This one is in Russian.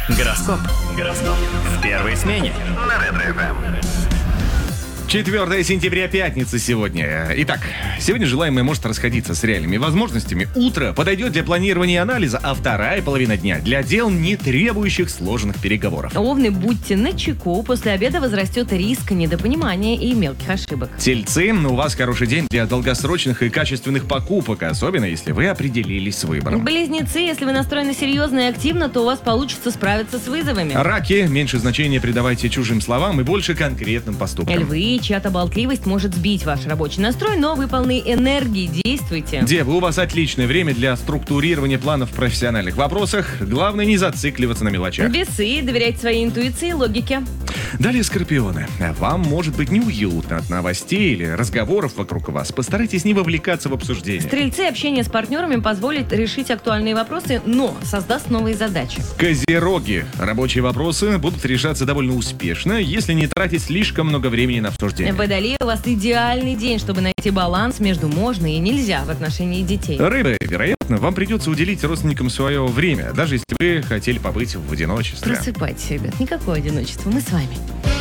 Гороскоп. В первой смене. 4 сентября, пятница сегодня. Итак, сегодня желаемое может расходиться с реальными возможностями. Утро подойдет для планирования и анализа, а вторая половина дня для дел, не требующих сложных переговоров. Овны, будьте начеку, после обеда возрастет риск недопонимания и мелких ошибок. Тельцы, у вас хороший день для долгосрочных и качественных покупок, особенно если вы определились с выбором. Близнецы, если вы настроены серьезно и активно, то у вас получится справиться с вызовами. Раки, меньше значения придавайте чужим словам и больше конкретным поступкам. Львы, чья-то болтливость может сбить ваш рабочий настрой, но вы полны энергии, действуйте. Девы, у вас отличное время для структурирования планов в профессиональных вопросах. Главное не зацикливаться на мелочах. Весы, доверять своей интуиции и логике. Далее скорпионы. Вам может быть неуютно от новостей или разговоров вокруг вас. Постарайтесь не вовлекаться в обсуждение. Стрельцы, общение с партнерами позволит решить актуальные вопросы, но создаст новые задачи. Козероги. Рабочие вопросы будут решаться довольно успешно, если не тратить слишком много времени на обсуждение. Водолеи, у вас идеальный день, чтобы найти баланс между можно и нельзя в отношении детей. Рыбы, вероятно, вам придется уделить родственникам свое время, даже если вы хотели побыть в одиночестве. Просыпайтесь, ребят, никакого одиночества, мы с вами.